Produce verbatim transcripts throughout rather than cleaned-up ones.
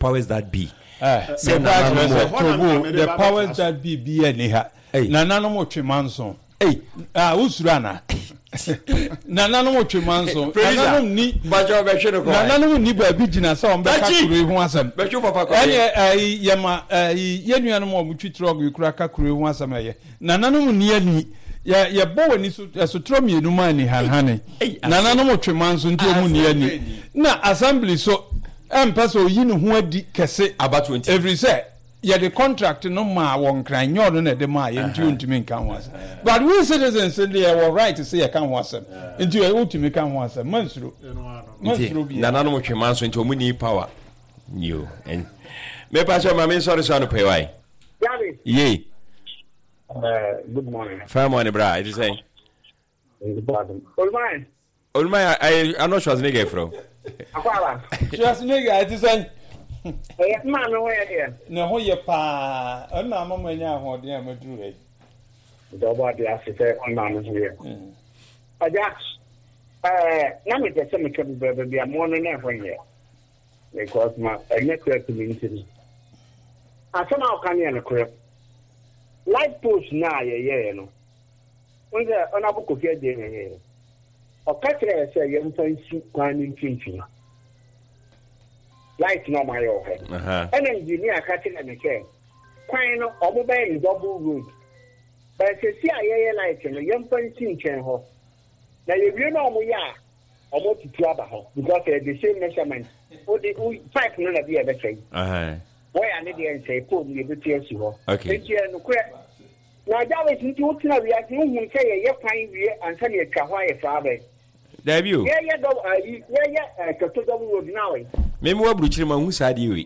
powers that be. Uh, say that the powers that be be anyhow. Nana no mo tremanso. Hey, ah, usurana. Nana no mo tremanso. Nana no ni. Bajo be hwe no ko. Nana no ni ba bi gina so on be ka kure hu asem. Be hwe papa ko. Eh ye ma ye nuanu mo mo twitro go kura ka kure hu asem ye. Nana no ni ani. Ya ya bo wani so so tro mienu ma ni han han. Nana no mo tremanso nti o mu ni ani. Na assembly so em paso yi no ho adi kese about twenty every say ya the contract no ma won kran nyo no na de ma ye nti ontimi nkan ho asem but we citizens say they were right to say ya kan ho asem nti we ontimi kan ho asem mansuro mansuro bi na na no twema so nti o mu ni power you and me paso ma me sorry so no pay why Yabi ye uh good morning fine morning bra it is saying good morning all mine all my I I not sure as nigga from Akwala. Just nigga, it is an eh man no here. No ho ye pa, na mama nya ho de am dru e. Do ba de asete on man here. Aja eh na me te se me ke be be am no na ho here. Because my ene correct community. Asama o kan ye no correct. Light post na ye ye no. Onde ona bu ko ke de ye. O katre se ye mfansi kwani ntwintwi light no my yo he aha en engineer ka tele me ke kwan no omo be in double road but se si ayeye light no ye mfansi ntwen ho na ye wie no omo ya omo tutu aba ho because uh, the same measurement o the pipe no na be e be say aha boy ani dey say ko me be tie si ho okay tie no kwe na jawe tinti o tina wi ati hu nke ye ye kwan wie ansa ne twa ho aye fa ba there you yeah yeah do ayi yeah yeah ka to double road now me me wa bruchiri ma hu sa de we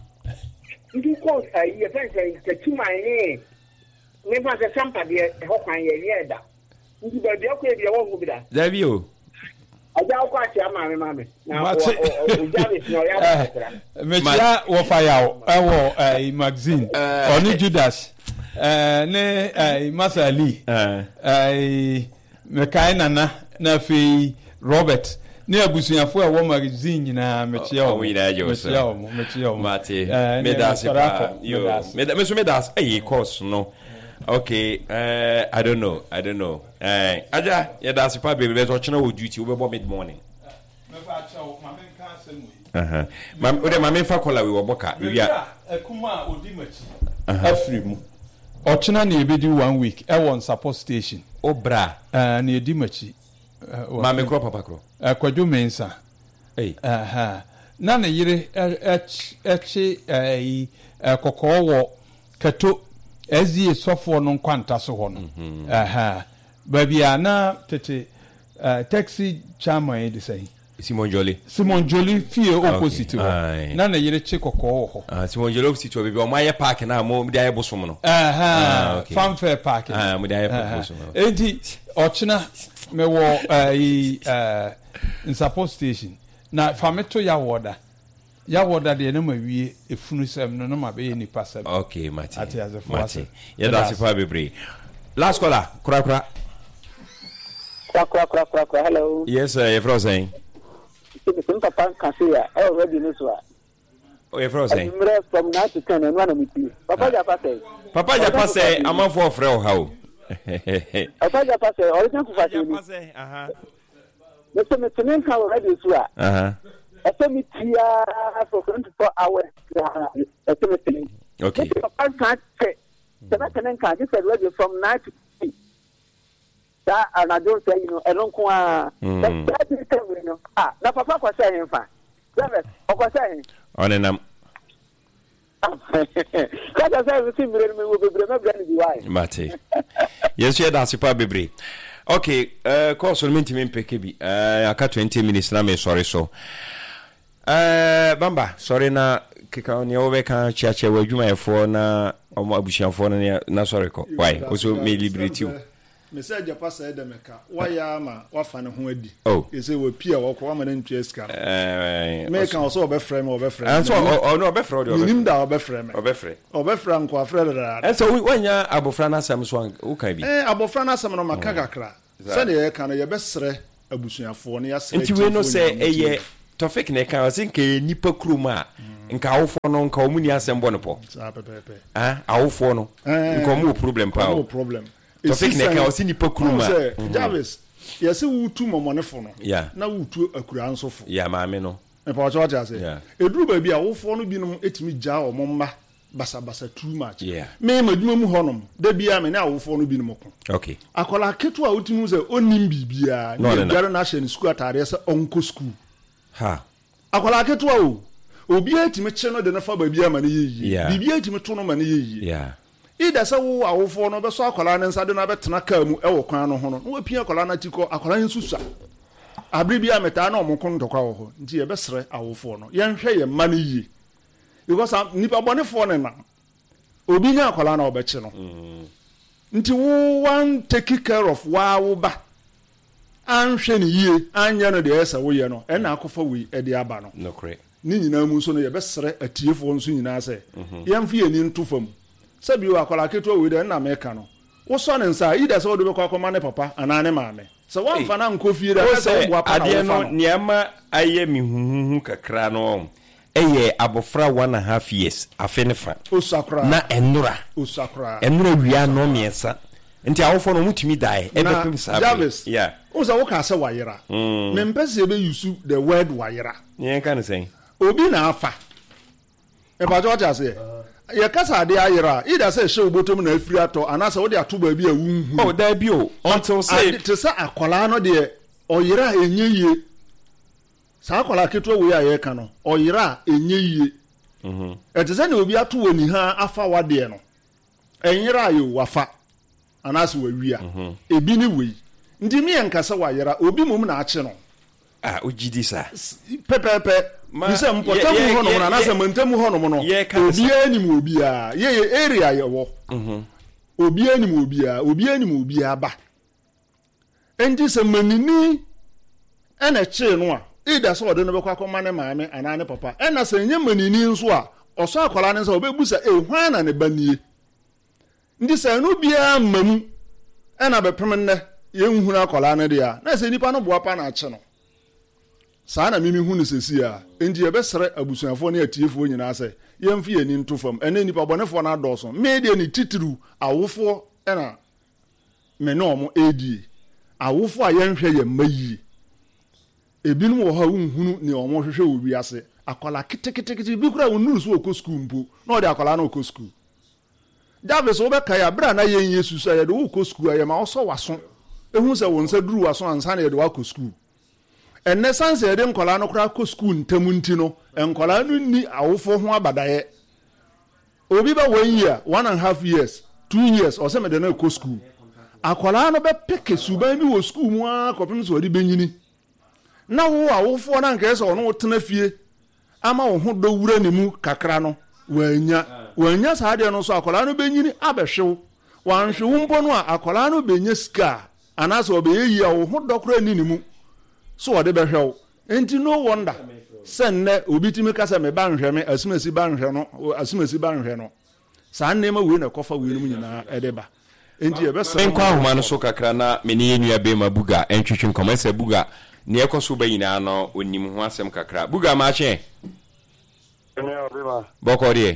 ndi ko ayi ye fa say ka ti man ni me fa se sampa de ho kwan ye ye da ndi ba de ko e de wo hu bi da there you aja ko ati ama me ma me na o jawe no ya ba me tia wo fa yawo e wo eh magazine oni Judas eh ne eh Masali eh eh me kai nana na fi Robert ne abusuafo a wo magazine nyina metia o metia o metia o mate me das pa yo me me so me das eh course no okay uh I don't know I don't know eh aja ya das pa baby be so chena wo duty wo be mid morning me fa chawo ma me kan asem we aha ma o de ma me fa kola we wo boka we ya ekuma odi machi afri mu o chena na ebedi one week e won support station obra eh na edi machi ma me kro papa kro akwadwo mensa eh aha na na yire echi eh kokowo kato ezi sofo no kwanta so ho no aha babia na tete taxi chairman dey say Simon Jolly Simon Jolly fie opposite ho na na yire che kokowo ho ah Simon Jolly opposite ho baby o ma ye park na mo dey aye bosom no aha fanfare park ah mo dey aye bosom enti ochina me wo eh in support station na fameto ya woda ya woda de na mawie efunu sem no no ma be ni pasem okay mate mate ya da se fa bebre last caller kura kura kura kura kura kura hello yes sir you frozen sim papa kan say ya e already no so oh you frozen from nine to ten and one of me papa ja pass papa ja pass amafo ofre o ha o papa ja pass original for ja pass aha me se me tenen ka already so aha I tell me tia for twenty-four hours I tell me tenen okay papa kan say the tenen kan just already from nine to ten that and I don't say you know I don't kwa that is you know ah na papa kwa say him fa seven o kwa say onenam Kada say we see me me we bebre me brand di why mate yes you da sipa bebre okay uh course on minti me peke bi uh aka twenty minutes na me sorry so uh bamba sorry na kika oni owe kan chiache wa adwuma yefo na omo abusiafo na na sorry ko why also me liberty message pasa edemeka waya ma wafa ne ho adi oh ese we pia wo kwa ma na ntwe ska eh me kan so obe frame obe frame and so oh no obe frame obe nim da obe frame obe frame obe frame kwa frame da and so wanya abofra na sam so u kan bi eh abofra na sam no maka kakra se ne ye kan ye besre abusuafo ne ya sere nti we no say eye Tofik ne kan o sin ke nipa kruma nka awofo no nka omuni asembo no po sa pepepe ah awofo no nka omu problem pa no problem topic ne ka osi nipa kuruma Jarvis yesi wutu momonefo no yeah na wutu akura ansofo yeah maame no e pa wacha wacha say eduru ba bi awofo no binom etimi gya omomma basa basa too much yeah me madwuma mu honom da bia me na awofo no binom ko okay akola ketu a utimu say onim bibia ne biara na hye ne school atare say onko school ha akola ketu a o obi etimi che no de na fa ba bia ma ne yeyi bibia etimi to no ma ne yeyi yeah ida sa wo awofo no be so akola ne nsa de na betena ka mu e wo kwan no ho no wo pia akola na tiko akola nsusa abribia meta na omko ndokwa wo ho nti ye besere awofo no ye nhwe ye ma ne yi because nipa bonefo ne na obi nya akola na obechi no nti wo wan take care of wa wo ba anhwe ne yie anya no de esa wo ye no e na akofa wi e de aba no no kre ni nyina mu so no ye besere atiefo nso nyina se ye mfe ye ni ntofam sabi wa akola keto we de na meka no wo so ne nsa ida se wo de be kwa koma ne papa ana ne maame so wan fa na nkofie da na se wo apa na ade no niama aye mi huhuhu kakra no eye abofra one and a half years afenefa osakra na enura osakra enura wia no miensa nti awofo no mutumi dai ebepem sabe yeah usa wo ka se wayera me mpese be use the word wayera yen kan say obi na afa e ba jo ta say ye kasa ade ayera ida say she obotom na afiri ato anasa wo de ato ba bi a wunhu oh da bi o until say to say akola no de oyera enyeye sa akola keto we aye ka no oyera enyeye mhm ete say na obi ato woni ha afa wade no enyera ayo wafa anasa wawia ebi ni we ndi mi enkasa wayera obi mum na ache no ah ojidi sa pepepe bisa mpotamu hono na anasa mantamu hono no obi anim obi a ye ye area ye wo mhm obi anim obi a obi anim obi aba endi se manini ena che no a ida so ode no be kwa koma ne maame ana ne papa ena se nye manini nso a oso akola ne nso obebusa e hwan na ne banie ndi se no bia mamu ena be pemne ye nhunu akola ne dia na se nipa no boapa na ache no saa na mimi hunu sesi a endi ye besere abusuafo ne atiefo nyina se ye mfi ye ni ntofam ene nipa bonefo na adoso me de ni titiru awofo ena me no mo edi awofo a ye nhwe ye mayi ebinum wo ha nhunu ne omo hwehwe wo wiase akola kitekitekiti bi kura wonu so okọ school mpo na o de akola na okọ school Davis obeka ya bra na yen Yesu so ya de okọ school ya ma oso waso ehun se won se duru waso ansa na ya de wakọ school enne sanse ya de nkola no kura akọ school ntamu nti no enkola no ni awofo ho abadaye obi ba one year one and a half years two years o se me de na okọ school akola no be peke suban bi wo school mu a kopim so odi benyini na wo awofo na nka eso no wotena fie ama wo ho do wura ne mu kakra no wanya wanya saade no so akola no benyini abehwew wanhwe wo mpo no a akola no benya ska anase obeyi a wo ho dokora ni ne mu so wode behwew enti no wonder senne obitimi kasa me ba nhwe me asimasi ba nhwe no asimasi ba nhwe no saa nema we na kofa we no nyina edeba enti e besa en kwa homa no so kakra na meni enua be ma buga entwetwe nkomase buga ne ekoso ba nyina no onim ho asem kakra buga ma che bokori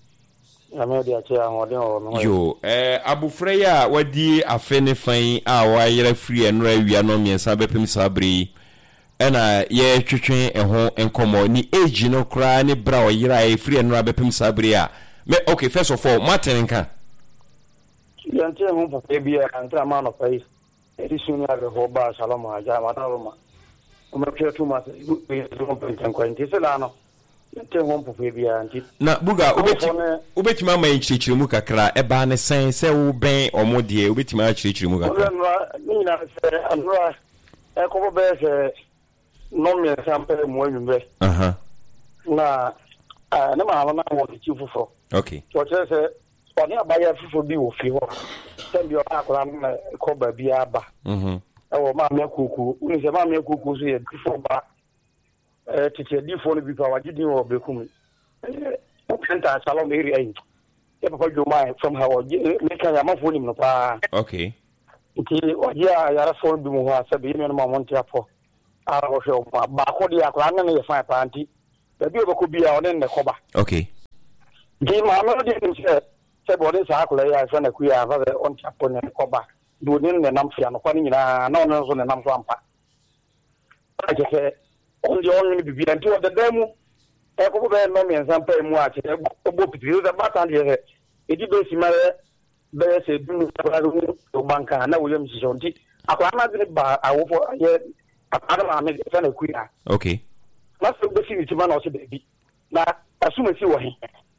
yo eh abufre ya wadi afene fan a wa yera free enra wia no miensa bepem sabri ena ye twetwe eho enkomo ni age no kra ne bra o yera e free enra bepem sabri a me okay first of all Martin nka yante ho papa bia antra ma no pai eri sunu ya ho ba shalom aja ma ta roma o me kire tu ma se ko pen ko nti se la no yante ho papa bia anti na buga obeti obeti ma ma nchirichiri mu kakra e ba ne sen se wo ben omodie obeti ma nchirichiri mu kakra ni na se anura e ko be se no me sampe mo anwumbe aha na na ma ma wo ti fufo okay so se oni abaya fufo bi wo fi ho sembi o akora na ko ba bi aba mhm e wo ma me kuku uni se ma me kuku so ye fufo ba eh tete di fo no bi pa wagidi wo be kumi eh o kanta salon eri ai e papa jo mai from how me ka ya ma fo ni no pa okay nti o ya ya ra fo bi mu ha se bi me no ma monti apo a wo hwe ba ko di akora na ye fa pa anti baby ko bia on ne koba okay di ma ma de nim se se bo de sa ko ya fa na ku ya fa on chapo ne koba do ne ne nam fia no kwa ni nyina na on so ne nam so ampa aje se on di on ni bibia nti o de demu e ko be no mi nsan pa mu a che e bo pitiri da bata de e di be si ma be se du kwa ru banka na wo yem si jonti akwa na de ba awo fo ye akwa na me fa na ku ya okay na so be si ni ti ma na o se be na asuma si wo he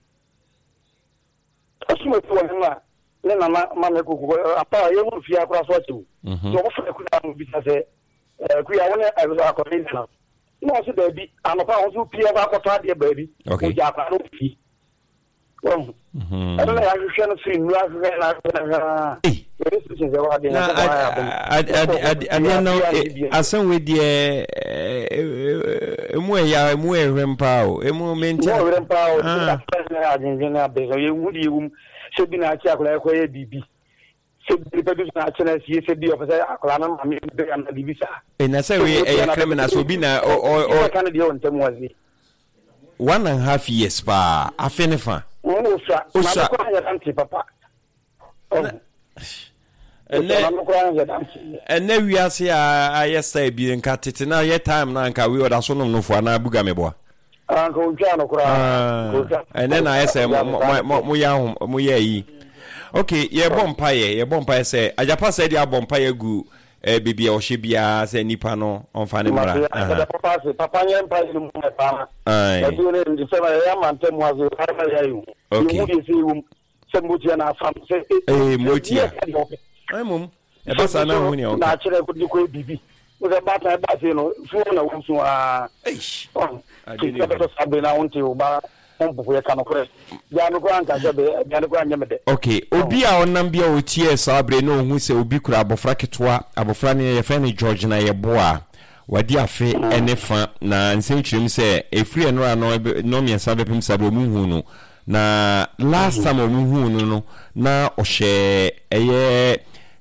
asuma si wo he na le na ma me ku ku apa ye mu fi akwa so chiwu so wo fa ku na mu bi sa se ku ya wona akwa ni na no so baby anopa won so pia ba ko ta de baby okay ja pa no fi um mhm ana ya ju shena fi nu a fe na na eh se se wa de na ade no asan we de emu ya emu ehwempa o emu menti no ehwempa o ta na ajin na be so ye wudi wum se bi na achi akola ko ye bibi se bi pe bi na chena si se bi o fe akola na ma mi be na bibi sa e na se we e criminal so bi na o o kan de on temu wazi one and a half years pa afenefa o sa ma ko ya anti papa ene wiase a ayesa bi nka tete na ye time na nka we oda so no no fo na buga mebo ah ko nja no kura ene na ayesa mo ya mo ya yi okay ye bompa ye ye bompa ye se ajapa se dia bompa ye gu eh bibia o shebia se nipa no onfa ne mra ah papa se papa nye mpa ni mu pa ai e do ne ndi se ba ya mante mu azu ha ba ya yu okay mu di se wu se mutia na fam se eh mutia ai mum e ba sa na hu ni o na chere ko di ko bibi o se ba ta ba se no fu na wu so a eish oh adi ni ba sa be na wonti o ba on bu ya kan ko ya no ko an ka se be ya no ko an nyamede okay obi a onam bia o tie sabre no hu se obi kura abofra ketwa abofra ne ye fe ne George na ye boa wadi afe ene fa na nsem chirim se efri eno ano no mi nsa bepim sabre mu hu no na last time o mu hu no no na o she eye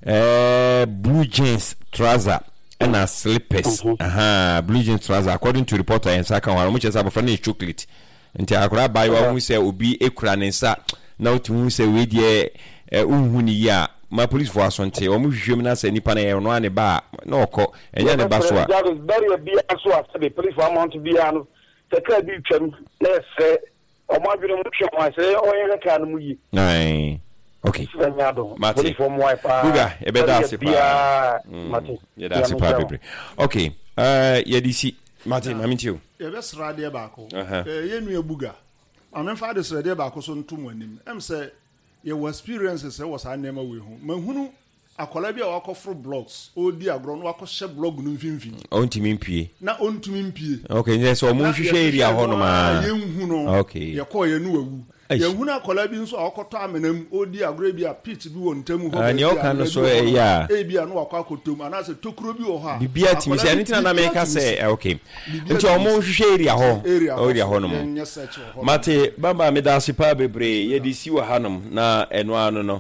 eh blue jeans trouser and a slippers aha blue jeans trouser according to reporter en saka wa mu chesa abofra ne chocolate nti akora bai wa hu se obi ekura ne nsa na otu se we die unhu ni ya ma police for asonte o mu hwehwem na se nipa na ye no ane ba na okọ enya ne ba so a very be aso a the police for amount be an se ka bi twam na se o ma bi no mu twam se o ye ka no mu yi ai okay mati buga ebeda asipa mati yeda asipa bebre okay uh yedisi mati mamitio ye be srade ba ko eh ye nu ebuga amemfa de srade ba ko so ntum anim em se ye was experiences e was anema we hu mahunu akola bi a wakofro blogs odi agro no wakɔhye blog no mfimfini ontimi mpie na ontimi mpie okay yes o mo hwehwe area ho no ma ye hu no okay ye kɔ ye nu awu ye hu na akola bi nso akɔtɔ amenam odi agro bi a pit bi wɔ ntamu ho ani o kan no so ya e bi a no wakɔ akotom ana se tokuro bi wɔ ha bibia timi se anitina na me ka se okay nti o mo hwehwe area ho area ho no mo mate baba me da sipa bebre ye di si wa hanom na eno ano no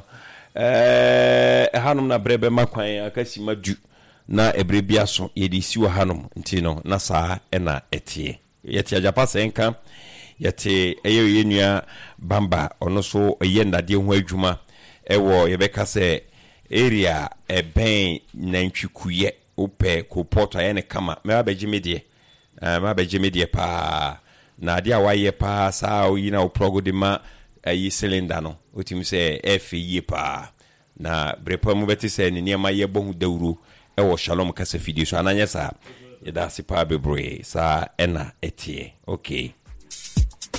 eh hanom na brebe makwan akasi madu na ebrebia so ye di si wa hanom nti no na saa ena etie yeti ajapa senka yeti eyo yenua bamba ono so ye ndade ho adwuma ewo ye beka se area eben nantwikuye ope ko porto ye ne kama me abeji medie eh me abeji medie pa na ade a waye pa saa o yina o progodima ayi cylinder no otimi se efe yi pa na brepa mu beti se ne niam aye bohu dawuro e wo Shalom kasa fidi so ananya sa yeda sipa bebre sa ena etie okay